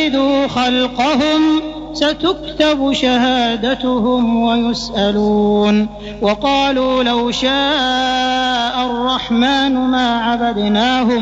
يعيدوا خلقهم ستكتب شهادتهم ويسألون وقالوا لو شاء الرحمن ما عبدناهم